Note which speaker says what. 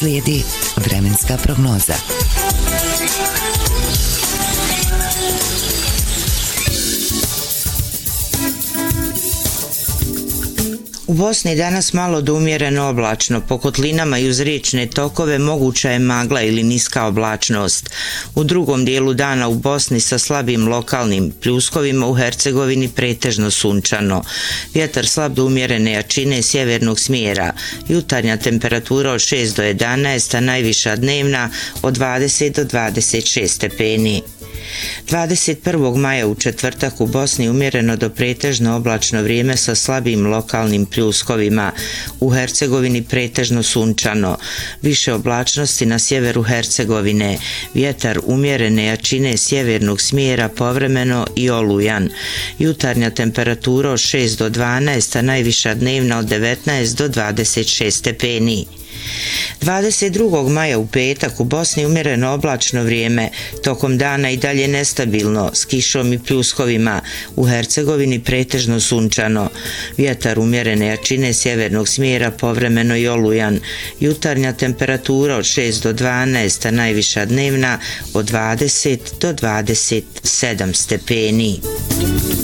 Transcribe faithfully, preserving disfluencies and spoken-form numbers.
Speaker 1: Slijedi vremenska prognoza.
Speaker 2: U Bosni danas malo do umjereno oblačno, po kotlinama i uz riječne tokove moguća je magla ili niska oblačnost. U drugom dijelu dana u Bosni sa slabim lokalnim pljuskovima, u Hercegovini pretežno sunčano. Vjetar slab do umjerene jačine sjevernog smjera, jutarnja temperatura od šest do jedanaest, a najviša dnevna od dvadeset do dvadeset šest stepeni. dvadeset prvog maja u četvrtak u Bosni umjereno do pretežno oblačno vrijeme sa slabim lokalnim pljuskovima. U Hercegovini pretežno sunčano. Više oblačnosti na sjeveru Hercegovine. Vjetar umjerene jačine sjevernog smjera povremeno i olujan. Jutarnja temperatura od šest do dvanaest, a najviša dnevna od devetnaest do dvadeset šest stepeni. dvadeset drugog maja u petak u Bosni umjereno oblačno vrijeme, tokom dana i dalje nestabilno, s kišom i pljuskovima, u Hercegovini pretežno sunčano. Vjetar umjerene jačine sjevernog smjera povremeno i olujan. Jutarnja temperatura od šest do dvanaest, a najviša dnevna od dvadeset do dvadeset sedam stepeni.